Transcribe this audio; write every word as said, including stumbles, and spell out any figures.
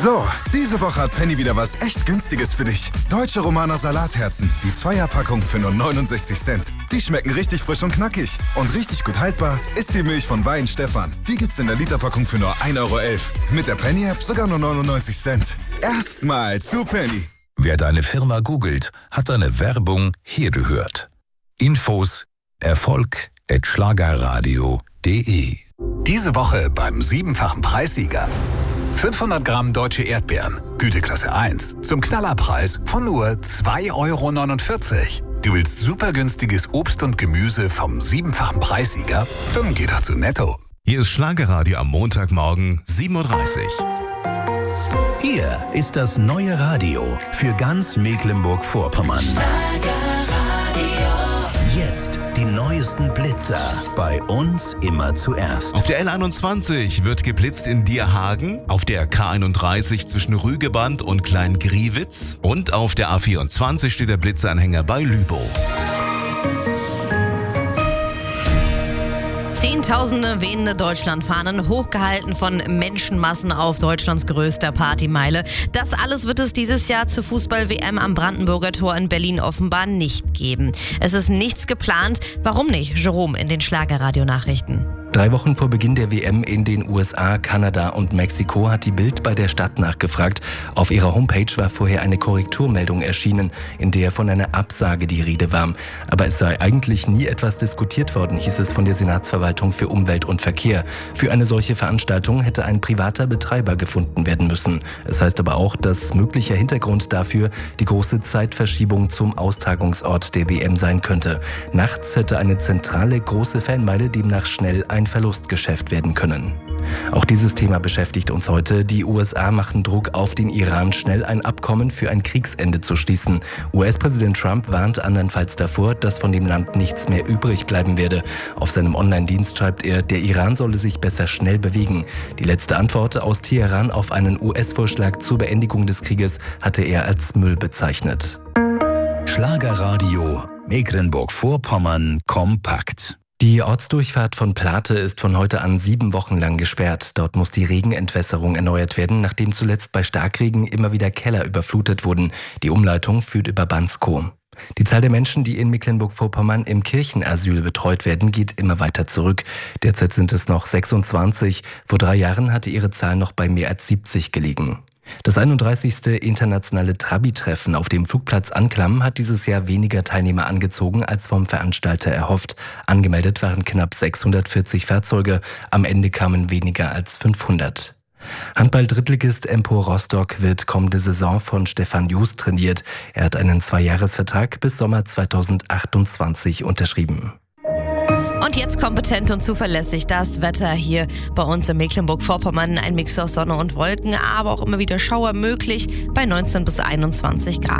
So, diese Woche hat Penny wieder was echt Günstiges für dich. Deutsche Romaner Salatherzen, die Zweierpackung für nur neunundsechzig Cent. Die schmecken richtig frisch und knackig. Und richtig gut haltbar ist die Milch von Weihenstephan. Die gibt's in der Literpackung für nur ein Euro elf. Mit der Penny-App sogar nur neunundneunzig Cent. Erstmal zu Penny. Wer deine Firma googelt, hat deine Werbung hier gehört. Infos Erfolg at schlagerradio punkt de. Diese Woche beim siebenfachen Preissieger. fünfhundert Gramm deutsche Erdbeeren, Güteklasse eins, zum Knallerpreis von nur zwei Euro neunundvierzig. Du willst super günstiges Obst und Gemüse vom siebenfachen Preissieger? Dann geh doch zu Netto. Hier ist Schlagerradio am Montagmorgen sieben Uhr dreißig. Hier ist das neue Radio für ganz Mecklenburg-Vorpommern. Jetzt die neuesten Blitzer. Bei uns immer zuerst. Auf der L einundzwanzig wird geblitzt in Dierhagen, auf der K einunddreißig zwischen Rügeband und Kleingriewitz und auf der A vierundzwanzig steht der Blitzanhänger bei Lübow. Zehntausende wehende Deutschlandfahnen, hochgehalten von Menschenmassen auf Deutschlands größter Partymeile. Das alles wird es dieses Jahr zur Fußball-W M am Brandenburger Tor in Berlin offenbar nicht geben. Es ist nichts geplant. Warum nicht? Jerome in den Schlagerradio-Nachrichten. Drei Wochen vor Beginn der W M in den U S A, Kanada und Mexiko hat die Bild bei der Stadt nachgefragt. Auf ihrer Homepage war vorher eine Korrekturmeldung erschienen, in der von einer Absage die Rede war. Aber es sei eigentlich nie etwas diskutiert worden, hieß es von der Senatsverwaltung für Umwelt und Verkehr. Für eine solche Veranstaltung hätte ein privater Betreiber gefunden werden müssen. Es heißt aber auch, dass möglicher Hintergrund dafür die große Zeitverschiebung zum Austragungsort der W M sein könnte. Nachts hätte eine zentrale große Fanmeile demnach schnell ein Verlustgeschäft werden können. Auch dieses Thema beschäftigt uns heute. Die U S A machen Druck auf den Iran, schnell ein Abkommen für ein Kriegsende zu schließen. U S-Präsident Trump warnt andernfalls davor, dass von dem Land nichts mehr übrig bleiben werde. Auf seinem Online-Dienst schreibt er, der Iran solle sich besser schnell bewegen. Die letzte Antwort aus Teheran auf einen U S-Vorschlag zur Beendigung des Krieges hatte er als Müll bezeichnet. Schlagerradio Mecklenburg-Vorpommern kompakt. Die Ortsdurchfahrt von Plate ist von heute an sieben Wochen lang gesperrt. Dort muss die Regenentwässerung erneuert werden, nachdem zuletzt bei Starkregen immer wieder Keller überflutet wurden. Die Umleitung führt über Banskow. Die Zahl der Menschen, die in Mecklenburg-Vorpommern im Kirchenasyl betreut werden, geht immer weiter zurück. Derzeit sind es noch sechsundzwanzig. Vor drei Jahren hatte ihre Zahl noch bei mehr als siebzig gelegen. Das einunddreißigste internationale Trabi-Treffen auf dem Flugplatz Anklam hat dieses Jahr weniger Teilnehmer angezogen als vom Veranstalter erhofft. Angemeldet waren knapp sechshundertvierzig Fahrzeuge, am Ende kamen weniger als fünfhundert. Handball-Drittligist Empor Rostock wird kommende Saison von Stefan Just trainiert. Er hat einen Zweijahresvertrag bis Sommer zweitausendachtundzwanzig unterschrieben. Und jetzt kompetent und zuverlässig das Wetter hier bei uns in Mecklenburg-Vorpommern. Ein Mix aus Sonne und Wolken, aber auch immer wieder Schauer möglich bei neunzehn bis einundzwanzig Grad.